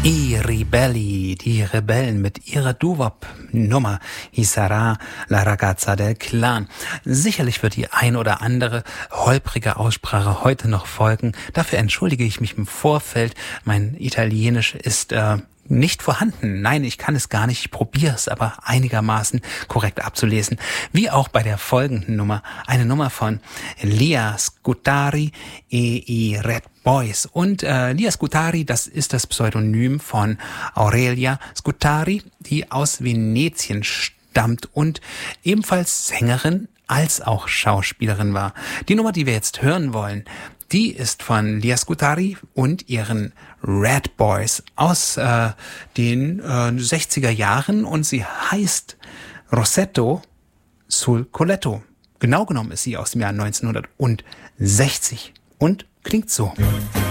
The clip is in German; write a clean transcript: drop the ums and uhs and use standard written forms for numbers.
I Ribelli, die Rebellen mit ihrer Doo-Wop-Nummer Isara, la ragazza del clan. Sicherlich wird die ein oder andere holprige Aussprache heute noch folgen. Dafür entschuldige ich mich im Vorfeld. Mein Italienisch ist nicht vorhanden. Nein, ich kann es gar nicht. Ich probiere es aber einigermaßen korrekt abzulesen. Wie auch bei der folgenden Nummer. Eine Nummer von Lia Scutari e i Red Boys. Und Lia Scutari, das ist das Pseudonym von Aurelia Scutari, die aus Venetien stammt und ebenfalls Sängerin als auch Schauspielerin war. Die Nummer, die wir jetzt hören wollen, die ist von Lia Scutari und ihren Red Boys aus den 60er Jahren und sie heißt Rosetto sul Colletto. Genau genommen ist sie aus dem Jahr 1960 und klingt so.